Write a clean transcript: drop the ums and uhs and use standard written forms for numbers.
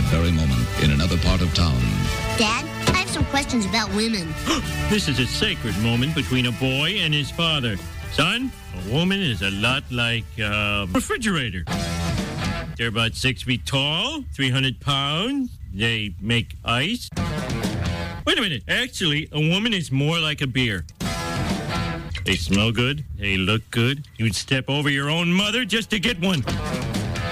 very moment in another part of town. Dad, I have some questions about women. This is a sacred moment between a boy and his father. Son, a woman is a lot like a refrigerator. They're about 6 feet tall, 300 pounds. They make ice. Wait a minute. Actually, a woman is more like a beer. They smell good. They look good. You'd step over your own mother just to get one.